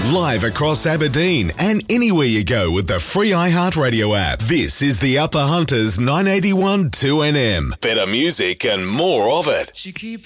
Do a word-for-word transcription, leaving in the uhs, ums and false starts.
Live across Aberdeen and anywhere you go with the free iHeartRadio app. This is the Upper Hunters nine eighty-one two N M. Better music and more of it. She keeps